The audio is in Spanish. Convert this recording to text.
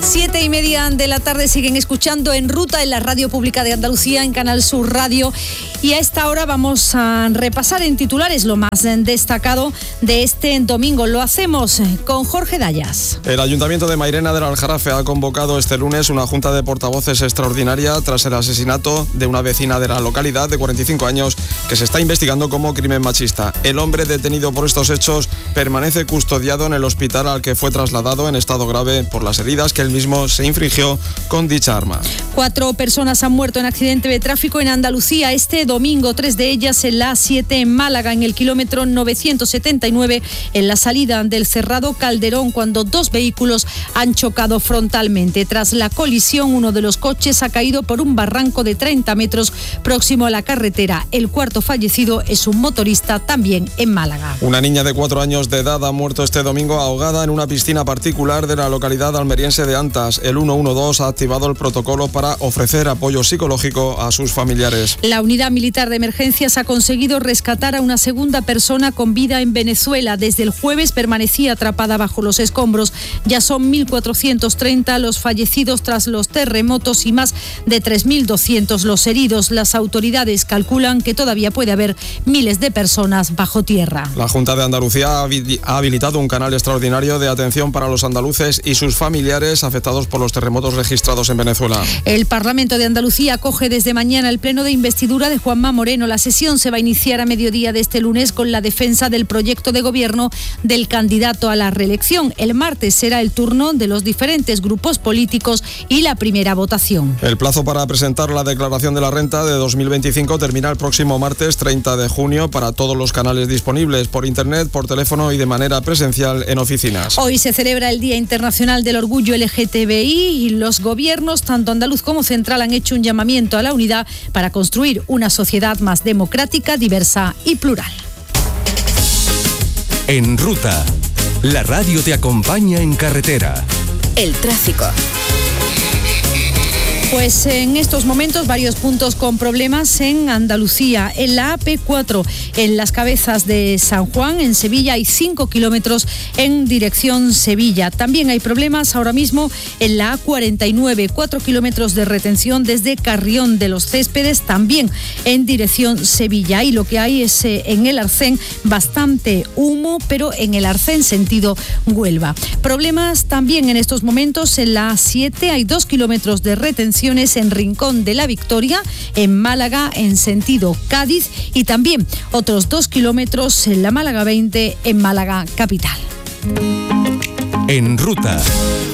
7:30 de la tarde, siguen escuchando En Ruta en la Radio Pública de Andalucía, en Canal Sur Radio. Y a esta hora vamos a repasar en titulares lo más destacado de este domingo. Lo hacemos con Jorge Dayas. El Ayuntamiento de Mairena del Aljarafe ha convocado este lunes una junta de portavoces extraordinaria tras el asesinato de una vecina de la localidad de 45 años que se está investigando como crimen machista. El hombre detenido por estos hechos permanece custodiado en el hospital al que fue trasladado en estado grave por las heridas que él mismo se infligió con dicha arma. 4 personas han muerto en accidente de tráfico en Andalucía este domingo, 3 de ellas en la A7 en Málaga, en el kilómetro 979, en la salida del Cerrado Calderón, cuando 2 vehículos han chocado frontalmente. Tras la colisión, uno de los coches ha caído por un barranco de 30 metros próximo a la carretera. El cuarto fallecido es un motorista también en Málaga. Una niña de 4 años de edad ha muerto este domingo ahogada en una piscina particular de la localidad almeriense de Antas. El 112 ha activado el protocolo para ofrecer apoyo psicológico a sus familiares. La Unidad Militar de Emergencias ha conseguido rescatar a una segunda persona con vida en Venezuela. Desde el jueves permanecía atrapada bajo los escombros. Ya son 1.430 los fallecidos tras los terremotos y más de 3.200 los heridos. Las autoridades calculan que todavía puede haber miles de personas bajo tierra. La Junta de Andalucía ha habilitado un canal extraordinario de atención para los andaluces y sus familiares afectados por los terremotos registrados en Venezuela. El Parlamento de Andalucía acoge desde mañana el pleno de investidura de Juanma Moreno. La sesión se va a iniciar a mediodía de este lunes con la defensa del proyecto de gobierno del candidato a la reelección. El martes será el turno de los diferentes grupos políticos y la primera votación. El plazo para presentar la declaración de la renta de 2025 termina el próximo martes 30 de junio para todos los canales disponibles, por internet, por teléfono y de manera presencial en oficinas. Hoy se celebra el Día Internacional del Orgullo LGTBI y los gobiernos, tanto andaluz como central, han hecho un llamamiento a la unidad para construir una sociedad más democrática, diversa y plural. En Ruta, la radio te acompaña en carretera. El tráfico. Pues en estos momentos varios puntos con problemas en Andalucía. En la AP4, en las Cabezas de San Juan, en Sevilla, hay 5 kilómetros en dirección Sevilla. También hay problemas ahora mismo en la A49, 4 kilómetros de retención desde Carrión de los Céspedes, también en dirección Sevilla. Y lo que hay es en el Arcén bastante humo, pero en el Arcén sentido Huelva. Problemas también en estos momentos en la A7, hay 2 kilómetros de retención en Rincón de la Victoria, en Málaga, en sentido Cádiz, y también otros 2 kilómetros en la Málaga 20, en Málaga capital. En Ruta.